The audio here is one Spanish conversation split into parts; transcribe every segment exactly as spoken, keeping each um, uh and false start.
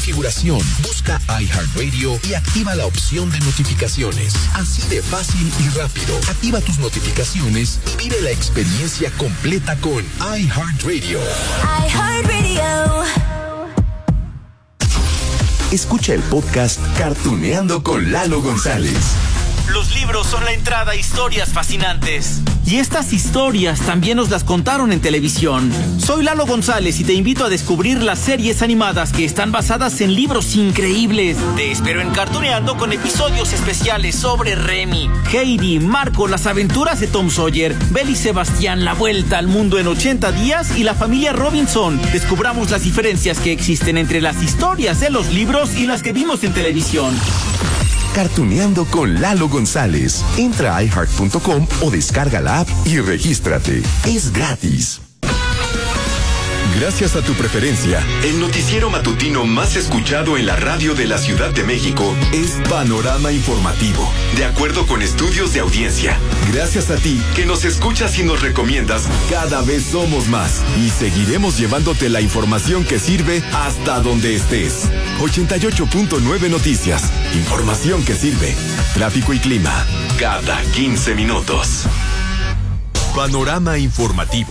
configuración, busca iHeartRadio y activa la opción de notificaciones. Así de fácil y rápido. Activa tus notificaciones y vive la experiencia completa con iHeartRadio. iHeartRadio. Escucha el podcast Cartuneando con Lalo González. Los libros son la entrada a historias fascinantes. Y estas historias también nos las contaron en televisión. Soy Lalo González y te invito a descubrir las series animadas que están basadas en libros increíbles. Te espero en Cartuneando con episodios especiales sobre Remy, Heidi, Marco, las aventuras de Tom Sawyer, Belle y Sebastián, la vuelta al mundo en ochenta días y la familia Robinson. Descubramos las diferencias que existen entre las historias de los libros y las que vimos en televisión. Cartuneando con Lalo González. Entra a i heart punto com o descarga la app y regístrate. Es gratis. Gracias a tu preferencia, el noticiero matutino más escuchado en la radio de la Ciudad de México es Panorama Informativo, de acuerdo con estudios de audiencia. Gracias a ti, que nos escuchas y nos recomiendas, cada vez somos más y seguiremos llevándote la información que sirve hasta donde estés. ochenta y ocho punto nueve Noticias. Información que sirve. Tráfico y clima. Cada quince minutos. Panorama Informativo.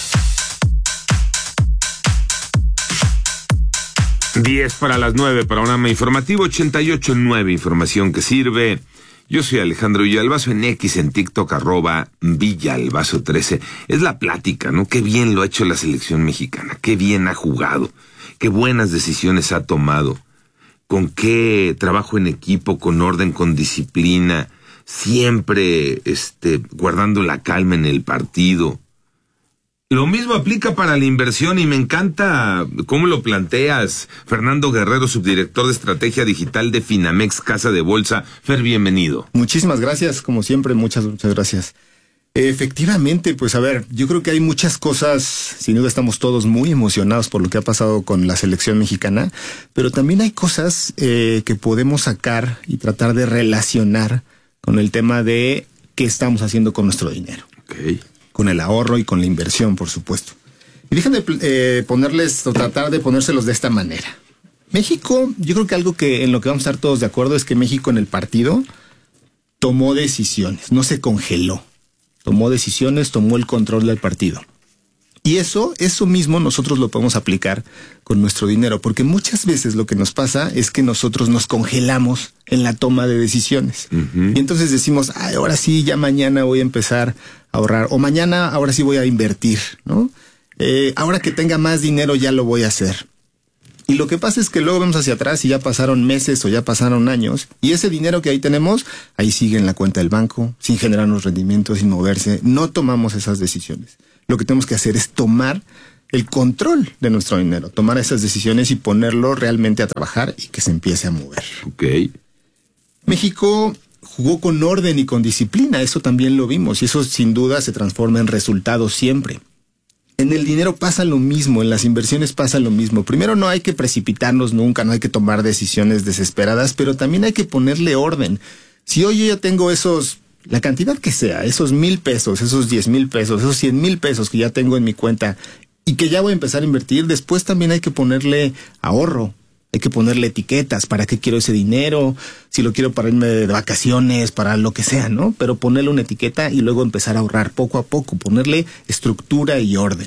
diez para las nueve, Panorama Informativo, ochenta y ocho punto nueve, información que sirve. Yo soy Alejandro Villalbazo, en X, en TikTok, arroba Villalbazo trece. Es la plática, ¿no? Qué bien lo ha hecho la selección mexicana, qué bien ha jugado, qué buenas decisiones ha tomado, con qué trabajo en equipo, con orden, con disciplina, siempre este, guardando la calma en el partido. Lo mismo aplica para la inversión y me encanta cómo lo planteas, Fernando Guerrero, subdirector de Estrategia Digital de Finamex, Casa de Bolsa. Fer, bienvenido. Muchísimas gracias, como siempre, muchas, muchas gracias. Efectivamente, pues a ver, yo creo que hay muchas cosas, sin duda estamos todos muy emocionados por lo que ha pasado con la selección mexicana, pero también hay cosas eh, que podemos sacar y tratar de relacionar con el tema de qué estamos haciendo con nuestro dinero. Okay. Con el ahorro y con la inversión, por supuesto. Y déjenme eh, ponerles o tratar de ponérselos de esta manera. México, yo creo que algo que en lo que vamos a estar todos de acuerdo es que México en el partido tomó decisiones, no se congeló. Tomó decisiones, tomó el control del partido. Y eso, eso mismo nosotros lo podemos aplicar con nuestro dinero, porque muchas veces lo que nos pasa es que nosotros nos congelamos en la toma de decisiones. Uh-huh. Y entonces decimos, ay, ahora sí, ya mañana voy a empezar a ahorrar, o mañana ahora sí voy a invertir, ¿no? Eh, ahora que tenga más dinero ya lo voy a hacer. Y lo que pasa es que luego vemos hacia atrás y ya pasaron meses o ya pasaron años, y ese dinero que ahí tenemos, ahí sigue en la cuenta del banco, sin generarnos rendimientos, sin moverse. No tomamos esas decisiones. Lo que tenemos que hacer es tomar el control de nuestro dinero, tomar esas decisiones y ponerlo realmente a trabajar y que se empiece a mover. Okay. México jugó con orden y con disciplina, eso también lo vimos, y eso sin duda se transforma en resultados siempre. En el dinero pasa lo mismo, en las inversiones pasa lo mismo. Primero, no hay que precipitarnos nunca, no hay que tomar decisiones desesperadas, pero también hay que ponerle orden. Si hoy yo ya tengo esos, la cantidad que sea, esos mil pesos, esos diez mil pesos, esos cien mil pesos que ya tengo en mi cuenta y que ya voy a empezar a invertir, después también hay que ponerle ahorro. Hay que ponerle etiquetas, para qué quiero ese dinero, si lo quiero para irme de vacaciones, para lo que sea, ¿no? Pero ponerle una etiqueta y luego empezar a ahorrar poco a poco, ponerle estructura y orden.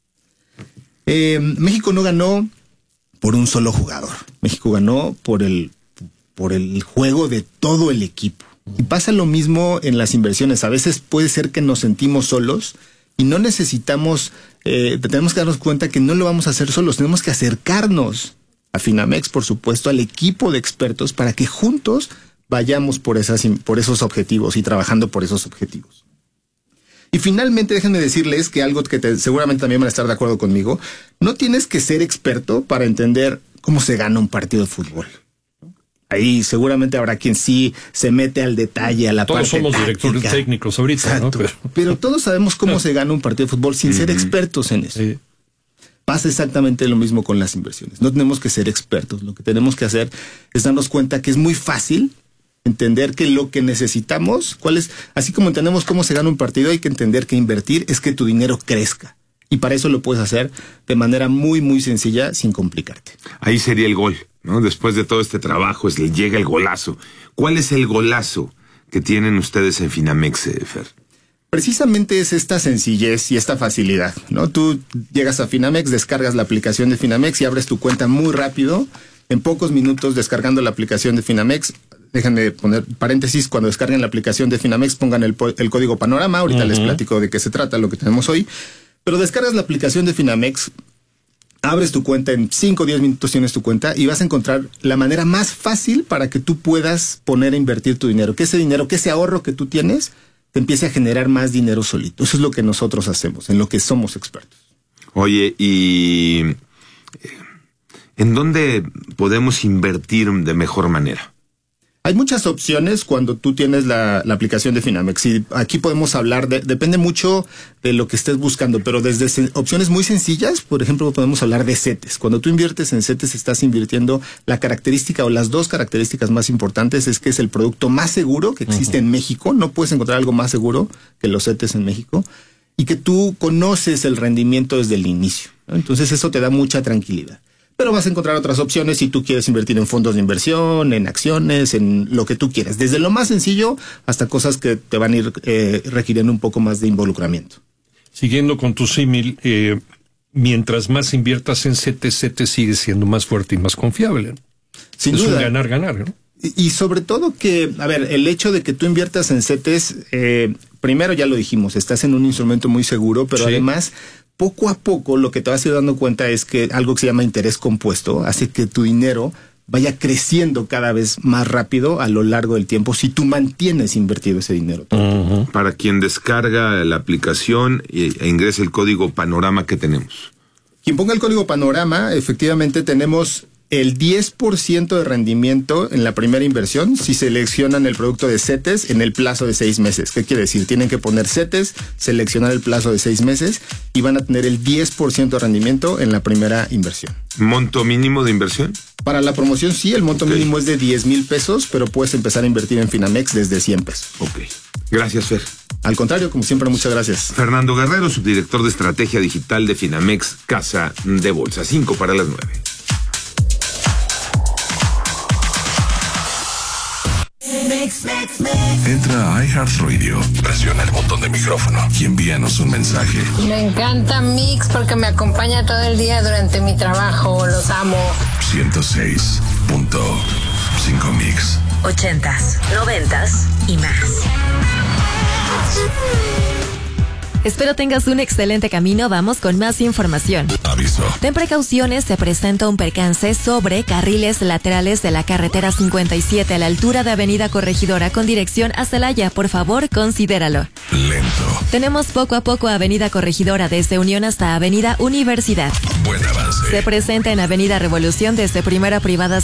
Eh, México no ganó por un solo jugador. México ganó por el, por el juego de todo el equipo. Y pasa lo mismo en las inversiones. A veces puede ser que nos sentimos solos y no necesitamos, eh, tenemos que darnos cuenta que no lo vamos a hacer solos, tenemos que acercarnos a Finamex, por supuesto, al equipo de expertos para que juntos vayamos por esas, por esos objetivos y trabajando por esos objetivos. Y finalmente, déjenme decirles que algo que te, seguramente también van a estar de acuerdo conmigo, no tienes que ser experto para entender cómo se gana un partido de fútbol. Ahí seguramente habrá quien sí se mete al detalle, a la todos parte somos táctica. Directores técnicos ahorita, Exacto. ¿no? Pero... Pero todos sabemos cómo se gana un partido de fútbol sin uh-huh. ser expertos en eso. Sí. Pasa exactamente lo mismo con las inversiones. No tenemos que ser expertos. Lo que tenemos que hacer es darnos cuenta que es muy fácil entender que lo que necesitamos, cuál es, así como entendemos cómo se gana un partido, hay que entender que invertir es que tu dinero crezca. Y para eso lo puedes hacer de manera muy, muy sencilla, sin complicarte. Ahí sería el gol. ¿no? Después de todo este trabajo, es, llega el golazo. ¿Cuál es el golazo que tienen ustedes en Finamex, eh, Fer? Precisamente es esta sencillez y esta facilidad, ¿no? Tú llegas a Finamex, descargas la aplicación de Finamex y abres tu cuenta muy rápido. En pocos minutos descargando la aplicación de Finamex, déjenme poner paréntesis, cuando descarguen la aplicación de Finamex pongan el, el código Panorama, ahorita uh-huh. les platico de qué se trata, lo que tenemos hoy, pero descargas la aplicación de Finamex, abres tu cuenta, en cinco o diez minutos tienes tu cuenta y vas a encontrar la manera más fácil para que tú puedas poner a invertir tu dinero, que ese dinero, que ese ahorro que tú tienes, te empiece a generar más dinero solito. Eso es lo que nosotros hacemos, en lo que somos expertos. Oye, y ¿en dónde podemos invertir de mejor manera? Hay muchas opciones cuando tú tienes la, la aplicación de Finamex. Y aquí podemos hablar, de, depende mucho de lo que estés buscando, pero desde se, opciones muy sencillas, por ejemplo, podemos hablar de CETES. Cuando tú inviertes en CETES, estás invirtiendo la característica o las dos características más importantes es que es el producto más seguro que existe uh-huh. en México. No puedes encontrar algo más seguro que los CETES en México. Y que tú conoces el rendimiento desde el inicio, ¿no? Entonces eso te da mucha tranquilidad. Pero vas a encontrar otras opciones si tú quieres invertir en fondos de inversión, en acciones, en lo que tú quieras. Desde lo más sencillo hasta cosas que te van a ir eh, requiriendo un poco más de involucramiento. Siguiendo con tu símil, eh, mientras más inviertas en CETES, CETES sigue siendo más fuerte y más confiable. Sin es duda. un ganar-ganar, ¿no? Y, y sobre todo que, a ver, el hecho de que tú inviertas en CETES, eh, primero ya lo dijimos, estás en un instrumento muy seguro, pero sí. además... Poco a poco lo que te vas a ir dando cuenta es que algo que se llama interés compuesto hace que tu dinero vaya creciendo cada vez más rápido a lo largo del tiempo si tú mantienes invertido ese dinero. Uh-huh. Para quien descarga la aplicación e ingrese el código Panorama que tenemos. Quien ponga el código Panorama, efectivamente tenemos el diez por ciento de rendimiento en la primera inversión si seleccionan el producto de CETES en el plazo de seis meses. ¿Qué quiere decir? Tienen que poner CETES, seleccionar el plazo de seis meses y van a tener el diez por ciento de rendimiento en la primera inversión. ¿Monto mínimo de inversión? Para la promoción sí, el monto okay. mínimo es de diez mil pesos, pero puedes empezar a invertir en Finamex desde cien pesos. Ok. Gracias, Fer. Al contrario, como siempre, muchas gracias. Fernando Guerrero, subdirector de Estrategia Digital de Finamex, Casa de Bolsa. Cinco para las nueve. Entra a iHeartRadio, presiona el botón de micrófono y envíanos un mensaje. Me encanta Mix porque me acompaña todo el día durante mi trabajo. Los amo. ciento seis punto cinco Mix. Ochentas, noventas y más. Espero tengas un excelente camino. Vamos con más información. Aviso. Ten precauciones, se presenta un percance sobre carriles laterales de la carretera cincuenta y siete a la altura de Avenida Corregidora con dirección a Celaya. Por favor, considéralo. Lento. Tenemos poco a poco Avenida Corregidora desde Unión hasta Avenida Universidad. Buen avance. Se presenta en Avenida Revolución desde Primera Privada